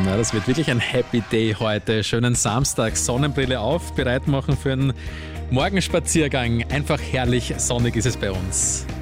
Ja, das wird wirklich ein Happy Day heute. Schönen Samstag, Sonnenbrille auf, bereit machen für einen Morgenspaziergang. Einfach herrlich sonnig ist es bei uns.